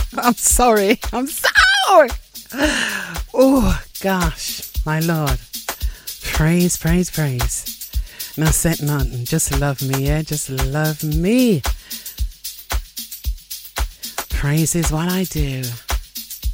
I'm sorry. I'm sorry. Oh, gosh, my Lord. Praise, praise, praise. Now said nothing. Just love me, yeah? Just love me. Praise is what I do.